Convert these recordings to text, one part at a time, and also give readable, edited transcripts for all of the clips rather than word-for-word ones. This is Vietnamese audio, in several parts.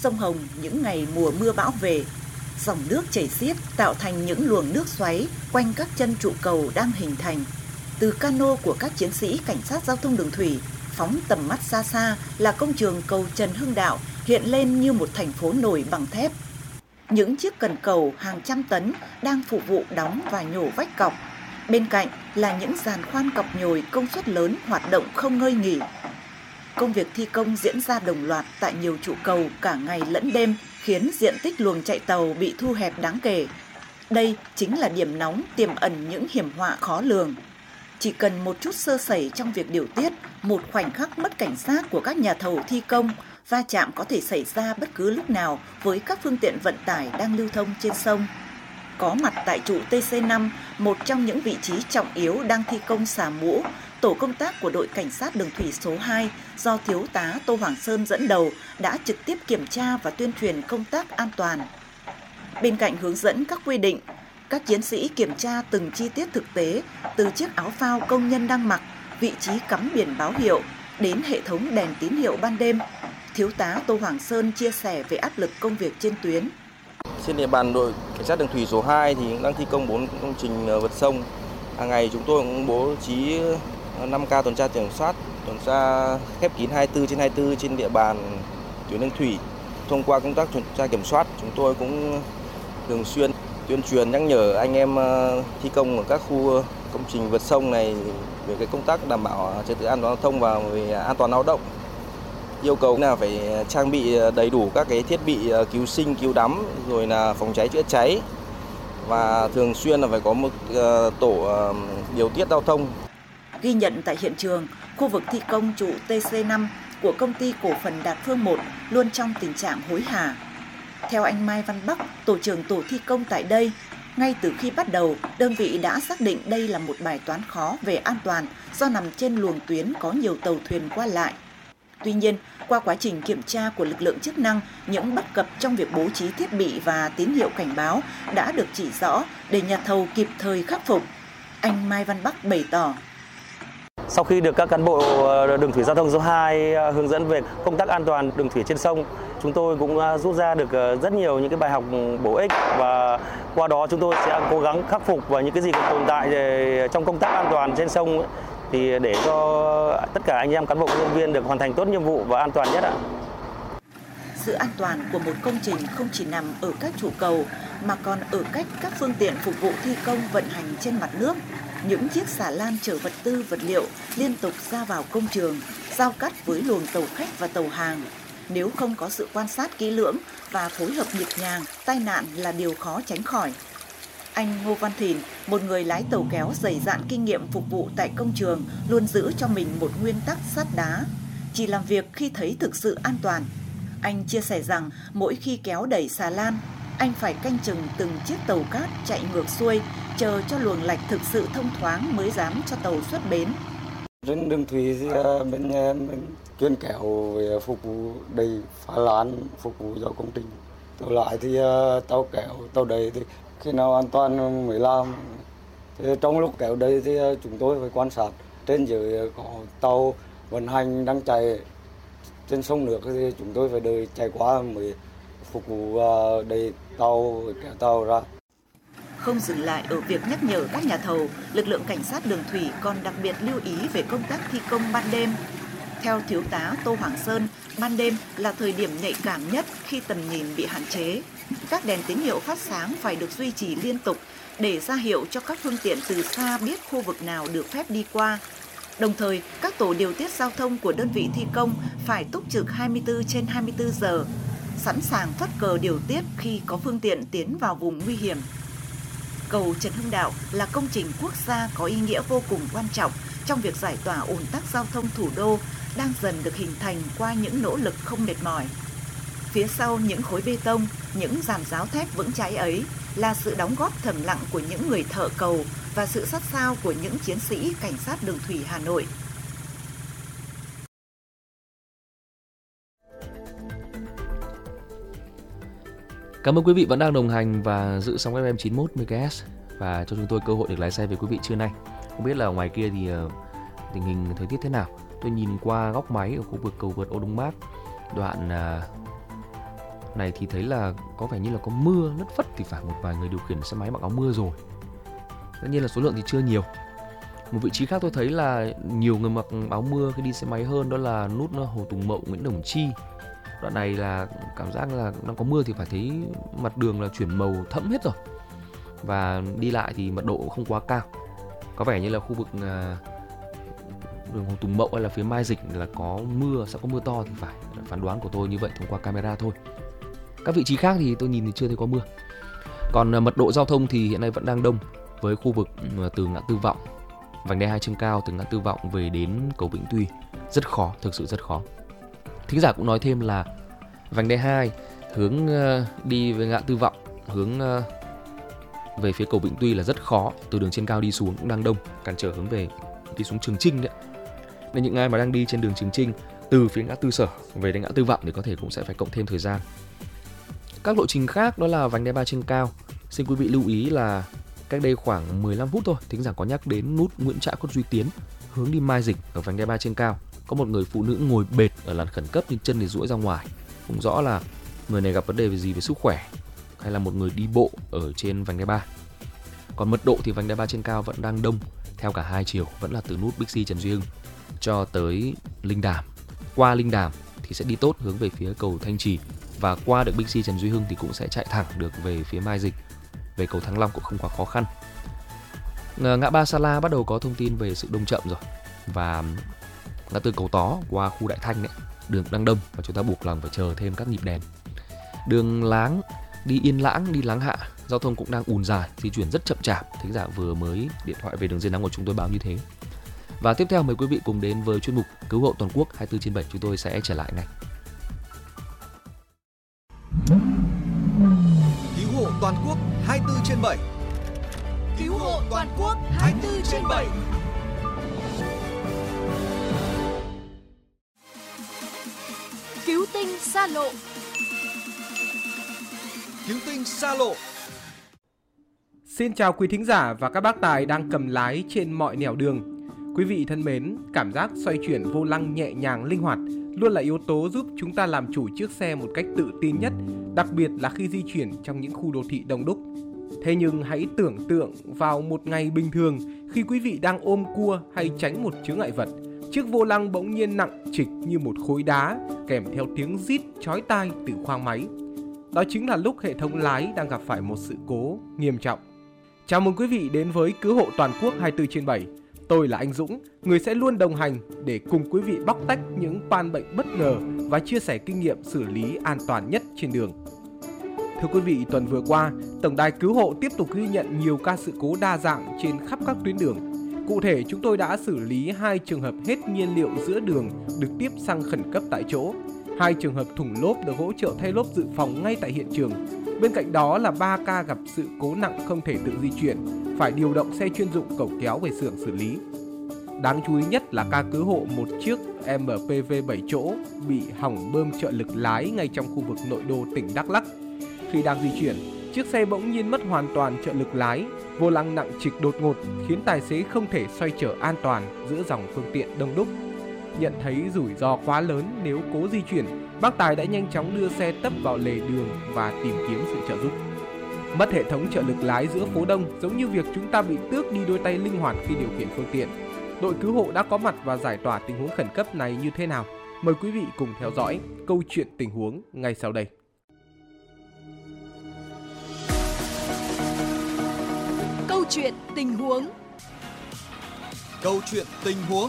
sông Hồng những ngày mùa mưa bão về. Dòng nước chảy xiết tạo thành những luồng nước xoáy quanh các chân trụ cầu đang hình thành. Từ cano của các chiến sĩ cảnh sát giao thông đường thủy, phóng tầm mắt xa xa là công trường cầu Trần Hưng Đạo hiện lên như một thành phố nổi bằng thép. Những chiếc cần cầu hàng trăm tấn đang phục vụ đóng và nhổ vách cọc. Bên cạnh là những giàn khoan cọc nhồi công suất lớn hoạt động không ngơi nghỉ. Công việc thi công diễn ra đồng loạt tại nhiều trụ cầu cả ngày lẫn đêm, khiến diện tích luồng chạy tàu bị thu hẹp đáng kể. Đây chính là điểm nóng tiềm ẩn những hiểm họa khó lường. Chỉ cần một chút sơ sẩy trong việc điều tiết, một khoảnh khắc mất cảnh giác của các nhà thầu thi công, va chạm có thể xảy ra bất cứ lúc nào với các phương tiện vận tải đang lưu thông trên sông. Có mặt tại trụ TC5, một trong những vị trí trọng yếu đang thi công xà mũ, tổ công tác của đội cảnh sát đường thủy số 2 do Thiếu tá Tô Hoàng Sơn dẫn đầu đã trực tiếp kiểm tra và tuyên truyền công tác an toàn. Bên cạnh hướng dẫn các quy định, các chiến sĩ kiểm tra từng chi tiết thực tế, từ chiếc áo phao công nhân đang mặc, vị trí cắm biển báo hiệu, đến hệ thống đèn tín hiệu ban đêm. Thiếu tá Tô Hoàng Sơn chia sẻ về áp lực công việc trên tuyến. Trên địa bàn đội cảnh sát đường thủy số 2 thì đang thi công 4 công trình vượt sông. Hàng ngày chúng tôi cũng bố trí 5 ca tuần tra kiểm soát, tuần tra khép kín 24/24 trên địa bàn tuyến đường thủy. Thông qua công tác tuần tra kiểm soát, chúng tôi cũng thường xuyên tuyên truyền nhắc nhở anh em thi công ở các khu công trình vượt sông này về cái công tác đảm bảo trật tự an toàn giao thông và về an toàn lao động. Yêu cầu là phải trang bị đầy đủ các cái thiết bị cứu sinh, cứu đắm, rồi là phòng cháy chữa cháy, và thường xuyên là phải có một tổ điều tiết giao thông. Ghi nhận tại hiện trường, khu vực thi công trụ TC5 của công ty cổ phần Đạt Phương 1 luôn trong tình trạng hối hả. Theo anh Mai Văn Bắc, tổ trưởng tổ thi công tại đây, ngay từ khi bắt đầu, đơn vị đã xác định đây là một bài toán khó về an toàn do nằm trên luồng tuyến có nhiều tàu thuyền qua lại. Tuy nhiên, qua quá trình kiểm tra của lực lượng chức năng, những bất cập trong việc bố trí thiết bị và tín hiệu cảnh báo đã được chỉ rõ để nhà thầu kịp thời khắc phục. Anh Mai Văn Bắc bày tỏ. Sau khi được các cán bộ đường thủy giao thông số 2 hướng dẫn về công tác an toàn đường thủy trên sông, chúng tôi cũng rút ra được rất nhiều những cái bài học bổ ích, và qua đó chúng tôi sẽ cố gắng khắc phục và những cái gì còn tồn tại trong công tác an toàn trên sông thì để cho tất cả anh em cán bộ công nhân viên được hoàn thành tốt nhiệm vụ và an toàn nhất ạ. Sự an toàn của một công trình không chỉ nằm ở các trụ cầu mà còn ở cách các phương tiện phục vụ thi công vận hành trên mặt nước. Những chiếc xà lan chở vật tư, vật liệu liên tục ra vào công trường, giao cắt với luồng tàu khách và tàu hàng. Nếu không có sự quan sát kỹ lưỡng và phối hợp nhịp nhàng, tai nạn là điều khó tránh khỏi. Anh Ngô Văn Thìn, một người lái tàu kéo dày dạn kinh nghiệm phục vụ tại công trường, luôn giữ cho mình một nguyên tắc sắt đá: chỉ làm việc khi thấy thực sự an toàn. Anh chia sẻ rằng mỗi khi kéo đẩy xà lan, anh phải canh chừng từng chiếc tàu cát chạy ngược xuôi, chờ cho luồng lạch thực sự thông thoáng mới dám cho tàu xuất bến. Trên đường thủy thì bên chuyên kéo về phục vụ đầy phá lán, phục vụ cho công trình. Tàu lại thì tàu kéo, tàu đầy thì khi nào an toàn mới làm. Thì trong lúc kéo đầy thì chúng tôi phải quan sát trên dưới có tàu vận hành đang chạy trên sông nước thì chúng tôi phải đợi chạy qua mới phục vụ đầy tàu, kéo tàu ra. Không dừng lại ở việc nhắc nhở các nhà thầu, lực lượng cảnh sát đường thủy còn đặc biệt lưu ý về công tác thi công ban đêm. Theo Thiếu tá Tô Hoàng Sơn, ban đêm là thời điểm nhạy cảm nhất khi tầm nhìn bị hạn chế. Các đèn tín hiệu phát sáng phải được duy trì liên tục để ra hiệu cho các phương tiện từ xa biết khu vực nào được phép đi qua. Đồng thời, các tổ điều tiết giao thông của đơn vị thi công phải túc trực 24/24 giờ, sẵn sàng phất cờ điều tiết khi có phương tiện tiến vào vùng nguy hiểm. Cầu Trần Hưng Đạo là công trình quốc gia có ý nghĩa vô cùng quan trọng trong việc giải tỏa ùn tắc giao thông thủ đô đang dần được hình thành qua những nỗ lực không mệt mỏi. Phía sau những khối bê tông, những giàn giáo thép vững chãi ấy là sự đóng góp thầm lặng của những người thợ cầu và sự sát sao của những chiến sĩ cảnh sát đường thủy Hà Nội. Cảm ơn quý vị vẫn đang đồng hành và giữ sóng FM 91 MHz và cho chúng tôi cơ hội được lái xe với quý vị trưa nay. Không biết là ngoài kia thì tình hình thời tiết thế nào. Tôi nhìn qua góc máy ở khu vực cầu vượt Ô Đông Mát, đoạn này thì thấy là có vẻ như là có mưa lất phất thì phải một vài người điều khiển xe máy mặc áo mưa rồi. Tất nhiên là số lượng thì chưa nhiều. Một vị trí khác tôi thấy là nhiều người mặc áo mưa khi đi xe máy hơn, đó là nút Hồ Tùng Mậu, Nguyễn Đồng Chi. Đoạn này là cảm giác là đang có mưa thì phải thấy mặt đường là chuyển màu thẫm hết rồi. Và đi lại thì mật độ cũng không quá cao. Có vẻ như là khu vực đường Hồ Tùng Mậu hay là phía Mai Dịch là có mưa, sẽ có mưa to thì phải. Phán đoán của tôi như vậy thông qua camera thôi. Các vị trí khác thì tôi nhìn thì chưa thấy có mưa. Còn mật độ giao thông thì hiện nay vẫn đang đông, với khu vực từ ngã tư Vọng, vành đai 2 trên cao từ ngã tư Vọng về đến cầu Vĩnh Tuy rất khó, thực sự rất khó. Thính giả cũng nói thêm là vành đai 2 hướng đi về ngã tư Vọng, hướng về phía cầu Vĩnh Tuy là rất khó, từ đường trên cao đi xuống cũng đang đông, cản trở hướng về đi xuống Trường Chinh đấy. Nên những ai mà đang đi trên đường Trường Chinh từ phía ngã tư Sở về đến ngã tư Vọng thì có thể cũng sẽ phải cộng thêm thời gian. Các lộ trình khác đó là vành đai 3 trên cao. Xin quý vị lưu ý là cách đây khoảng 15 phút thôi, thính giả có nhắc đến nút Nguyễn Trãi, Khuất Duy Tiến hướng đi Mai Dịch ở vành đai 3 trên cao. Có một người phụ nữ ngồi bệt ở làn khẩn cấp nhưng chân thì duỗi ra ngoài. Không rõ là người này gặp vấn đề gì về sức khỏe hay là một người đi bộ ở trên vành đai 3. Còn mật độ thì vành đai 3 trên cao vẫn đang đông theo cả hai chiều, vẫn là từ nút Bixi Trần Duy Hưng cho tới Linh Đàm. Qua Linh Đàm thì sẽ đi tốt hướng về phía cầu Thanh Trì, và qua được Bixi Trần Duy Hưng thì cũng sẽ chạy thẳng được về phía Mai Dịch, về cầu Thăng Long cũng không quá khó khăn. Ngã ba Sa La bắt đầu có thông tin về sự đông chậm rồi, và ngã tư Cầu Tó qua khu Đại Thanh ấy, đường đang đông và chúng ta buộc lòng phải chờ thêm các nhịp đèn. Đường Láng đi Yên Lãng, đi Láng Hạ, giao thông cũng đang ùn dài, di chuyển rất chậm chạp. Thính giả vừa mới điện thoại về đường dây nóng của chúng tôi báo như thế. Và tiếp theo mời quý vị cùng đến với chuyên mục Cứu hộ toàn quốc 24/7, chúng tôi sẽ trở lại ngay. Cứu hộ toàn quốc 24/7. Cứu hộ toàn quốc 24/7. Cứu tinh xa lộ. Cứu tinh xa lộ. Xin chào quý thính giả và các bác tài đang cầm lái trên mọi nẻo đường. Quý vị thân mến, cảm giác xoay chuyển vô lăng nhẹ nhàng linh hoạt luôn là yếu tố giúp chúng ta làm chủ chiếc xe một cách tự tin nhất, đặc biệt là khi di chuyển trong những khu đô thị đông đúc. Thế nhưng hãy tưởng tượng vào một ngày bình thường, khi quý vị đang ôm cua hay tránh một chướng ngại vật, chiếc vô lăng bỗng nhiên nặng trịch như một khối đá, kèm theo tiếng rít chói tai từ khoang máy. Đó chính là lúc hệ thống lái đang gặp phải một sự cố nghiêm trọng. Chào mừng quý vị đến với Cứu hộ toàn quốc 24/7. Tôi là anh Dũng, người sẽ luôn đồng hành để cùng quý vị bóc tách những ban bệnh bất ngờ và chia sẻ kinh nghiệm xử lý an toàn nhất trên đường. Thưa quý vị, tuần vừa qua, Tổng đài Cứu hộ tiếp tục ghi nhận nhiều ca sự cố đa dạng trên khắp các tuyến đường. Cụ thể, chúng tôi đã xử lý 2 trường hợp hết nhiên liệu giữa đường được tiếp xăng khẩn cấp tại chỗ, 2 trường hợp thủng lốp được hỗ trợ thay lốp dự phòng ngay tại hiện trường. Bên cạnh đó là 3 ca gặp sự cố nặng không thể tự di chuyển, phải điều động xe chuyên dụng cẩu kéo về xưởng xử lý. Đáng chú ý nhất là ca cứu hộ một chiếc MPV 7 chỗ bị hỏng bơm trợ lực lái ngay trong khu vực nội đô tỉnh Đắk Lắk. Khi đang di chuyển, chiếc xe bỗng nhiên mất hoàn toàn trợ lực lái, vô lăng nặng trịch đột ngột khiến tài xế không thể xoay trở an toàn giữa dòng phương tiện đông đúc. Nhận thấy rủi ro quá lớn nếu cố di chuyển, bác tài đã nhanh chóng đưa xe tấp vào lề đường và tìm kiếm sự trợ giúp. Mất hệ thống trợ lực lái giữa phố đông giống như việc chúng ta bị tước đi đôi tay linh hoạt khi điều khiển phương tiện. Đội cứu hộ đã có mặt và giải tỏa tình huống khẩn cấp này như thế nào? Mời quý vị cùng theo dõi câu chuyện tình huống ngay sau đây. Câu chuyện tình huống. Câu chuyện tình huống.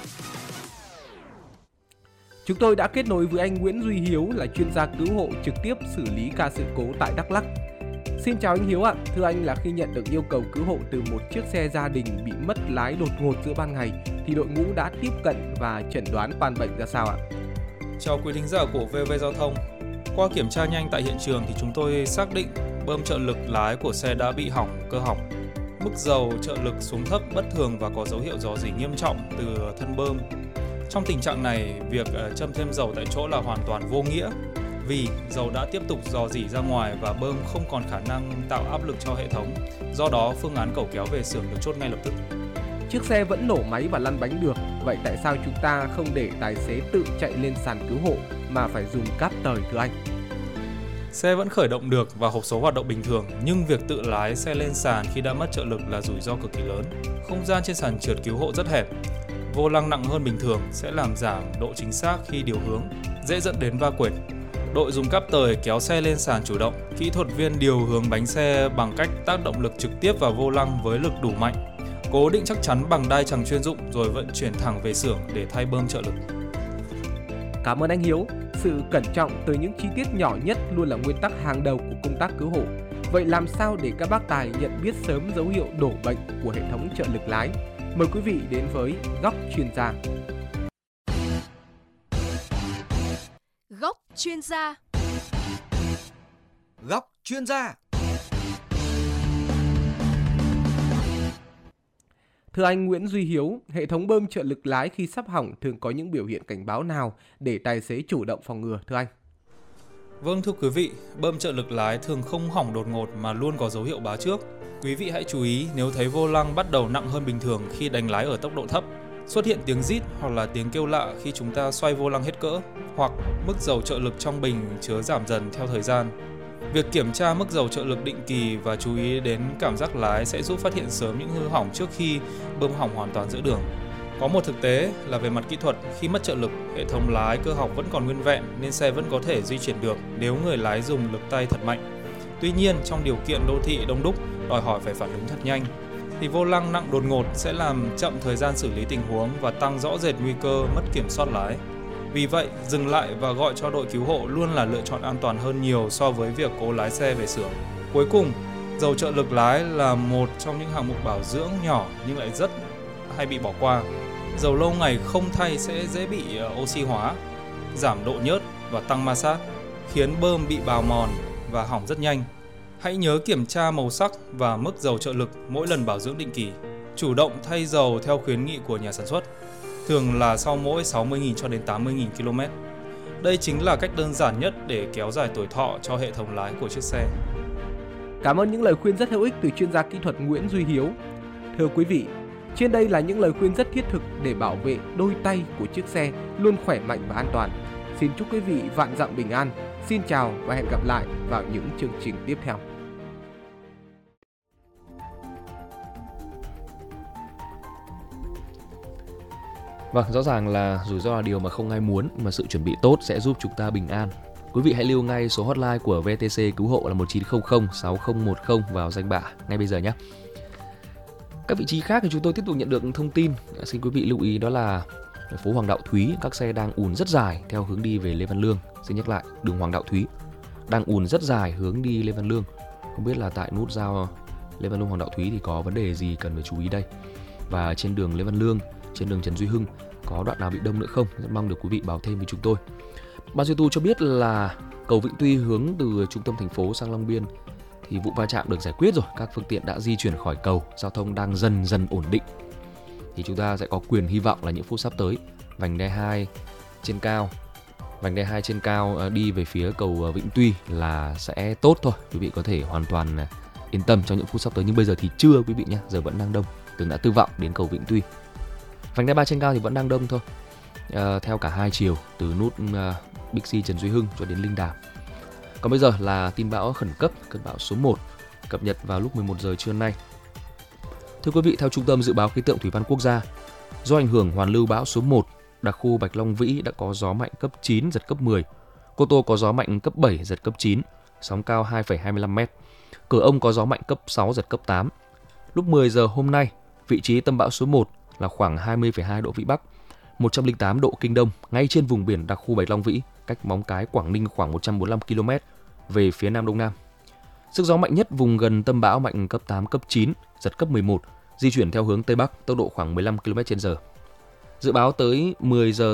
Chúng tôi đã kết nối với anh Nguyễn Duy Hiếu là chuyên gia cứu hộ trực tiếp xử lý ca sự cố tại Đắk Lắk. Xin chào anh Hiếu ạ. Thưa anh, là khi nhận được yêu cầu cứu hộ từ một chiếc xe gia đình bị mất lái đột ngột giữa ban ngày thì đội ngũ đã tiếp cận và chẩn đoán ban bệnh ra sao ạ? Chào quý thính giả của VV Giao thông. Qua kiểm tra nhanh tại hiện trường thì chúng tôi xác định bơm trợ lực lái của xe đã bị hỏng, cơ hỏng. Mức dầu trợ lực xuống thấp bất thường và có dấu hiệu rò rỉ nghiêm trọng từ thân bơm. Trong tình trạng này, việc châm thêm dầu tại chỗ là hoàn toàn vô nghĩa, vì dầu đã tiếp tục rò rỉ ra ngoài và bơm không còn khả năng tạo áp lực cho hệ thống. Do đó, phương án cẩu kéo về xưởng được chốt ngay lập tức. Chiếc xe vẫn nổ máy và lăn bánh được, vậy tại sao chúng ta không để tài xế tự chạy lên sàn cứu hộ mà phải dùng cáp tời thưa anh? Xe vẫn khởi động được và hộp số hoạt động bình thường, nhưng việc tự lái xe lên sàn khi đã mất trợ lực là rủi ro cực kỳ lớn. Không gian trên sàn trượt cứu hộ rất hẹp. Vô lăng nặng hơn bình thường sẽ làm giảm độ chính xác khi điều hướng, dễ dẫn đến va quệt. Đội dùng cáp tời kéo xe lên sàn chủ động. Kỹ thuật viên điều hướng bánh xe bằng cách tác động lực trực tiếp vào vô lăng với lực đủ mạnh. Cố định chắc chắn bằng đai chằng chuyên dụng rồi vận chuyển thẳng về xưởng để thay bơm trợ lực. Cảm ơn anh Hiếu. Sự cẩn trọng tới những chi tiết nhỏ nhất luôn là nguyên tắc hàng đầu của công tác cứu hộ. Vậy làm sao để các bác tài nhận biết sớm dấu hiệu đổ bệnh của hệ thống trợ lực lái? Mời quý vị đến với Góc Chuyên gia. Góc Chuyên gia. Góc Chuyên gia. Thưa anh Nguyễn Duy Hiếu, hệ thống bơm trợ lực lái khi sắp hỏng thường có những biểu hiện cảnh báo nào để tài xế chủ động phòng ngừa thưa anh? Vâng thưa quý vị, bơm trợ lực lái thường không hỏng đột ngột mà luôn có dấu hiệu báo trước. Quý vị hãy chú ý nếu thấy vô lăng bắt đầu nặng hơn bình thường khi đánh lái ở tốc độ thấp, xuất hiện tiếng rít hoặc là tiếng kêu lạ khi chúng ta xoay vô lăng hết cỡ, hoặc mức dầu trợ lực trong bình chứa giảm dần theo thời gian. Việc kiểm tra mức dầu trợ lực định kỳ và chú ý đến cảm giác lái sẽ giúp phát hiện sớm những hư hỏng trước khi bơm hỏng hoàn toàn giữa đường. Có một thực tế là về mặt kỹ thuật, khi mất trợ lực, hệ thống lái cơ học vẫn còn nguyên vẹn nên xe vẫn có thể di chuyển được nếu người lái dùng lực tay thật mạnh. Tuy nhiên, trong điều kiện đô thị đông đúc đòi hỏi phải phản ứng thật nhanh, thì vô lăng nặng đột ngột sẽ làm chậm thời gian xử lý tình huống và tăng rõ rệt nguy cơ mất kiểm soát lái. Vì vậy, dừng lại và gọi cho đội cứu hộ luôn là lựa chọn an toàn hơn nhiều so với việc cố lái xe về xưởng. Cuối cùng, dầu trợ lực lái là một trong những hạng mục bảo dưỡng nhỏ nhưng lại rất hay bị bỏ qua. Dầu lâu ngày không thay sẽ dễ bị oxy hóa, giảm độ nhớt và tăng ma sát, khiến bơm bị bào mòn và hỏng rất nhanh. Hãy nhớ kiểm tra màu sắc và mức dầu trợ lực mỗi lần bảo dưỡng định kỳ. Chủ động thay dầu theo khuyến nghị của nhà sản xuất, thường là sau mỗi 60.000 cho đến 80.000 km. Đây chính là cách đơn giản nhất để kéo dài tuổi thọ cho hệ thống lái của chiếc xe. Cảm ơn những lời khuyên rất hữu ích từ chuyên gia kỹ thuật Nguyễn Duy Hiếu. Thưa quý vị, trên đây là những lời khuyên rất thiết thực để bảo vệ đôi tay của chiếc xe luôn khỏe mạnh và an toàn. Xin chúc quý vị vạn dặm bình an. Xin chào và hẹn gặp lại vào những chương trình tiếp theo. Vâng, rõ ràng là rủi ro là điều mà không ai muốn, mà sự chuẩn bị tốt sẽ giúp chúng ta bình an. Quý vị hãy lưu ngay số hotline của VTC Cứu hộ là 1900 6010 vào danh bạ ngay bây giờ nhé. Các vị trí khác thì chúng tôi tiếp tục nhận được thông tin. Xin quý vị lưu ý đó là phố Hoàng Đạo Thúy, các xe đang ùn rất dài theo hướng đi về Lê Văn Lương. Xin nhắc lại, đường Hoàng Đạo Thúy đang ùn rất dài hướng đi Lê Văn Lương. Không biết là tại nút giao Lê Văn Lương Hoàng Đạo Thúy thì có vấn đề gì cần phải chú ý đây. Và trên đường Lê Văn Lương, trên đường Trần Duy Hưng có đoạn nào bị đông nữa không? Rất mong được quý vị báo thêm với chúng tôi. Ban duy tu cho biết là cầu Vĩnh Tuy hướng từ trung tâm thành phố sang Long Biên thì vụ va chạm được giải quyết rồi, các phương tiện đã di chuyển khỏi cầu, giao thông đang dần dần ổn định. Thì chúng ta sẽ có quyền hy vọng là những phút sắp tới, vành đai 2 trên cao đi về phía cầu Vĩnh Tuy là sẽ tốt thôi. Quý vị có thể hoàn toàn yên tâm trong những phút sắp tới, nhưng bây giờ thì chưa quý vị nhé, giờ vẫn đang đông, từ ngã Tư Vọng đến cầu Vĩnh Tuy. Vành đai 3 trên cao thì vẫn đang đông thôi, theo cả hai chiều từ nút Bixi Trần Duy Hưng cho đến Linh Đàm. Còn bây giờ là tin bão khẩn cấp, cơn bão số 1 cập nhật vào lúc 11 giờ trưa nay. Thưa quý vị, theo Trung tâm Dự báo Khí tượng Thủy văn Quốc gia, do ảnh hưởng hoàn lưu bão số 1, đặc khu Bạch Long Vĩ đã có gió mạnh cấp 9, giật cấp 10. Cô Tô có gió mạnh cấp 7, giật cấp 9, sóng cao 2,25 m. Cửa Ông có gió mạnh cấp 6, giật cấp 8. Lúc 10 giờ hôm nay, vị trí tâm bão số 1 là khoảng 20,2 độ Vĩ Bắc, 108 độ Kinh Đông, ngay trên vùng biển đặc khu Bạch Long Vĩ, cách Móng Cái, Quảng Ninh khoảng 145 km về phía Nam Đông Nam. Sức gió mạnh nhất vùng gần tâm bão mạnh cấp 8, cấp 9, giật cấp 11, di chuyển theo hướng Tây Bắc, tốc độ khoảng 15 km/h. Dự báo tới 10 giờ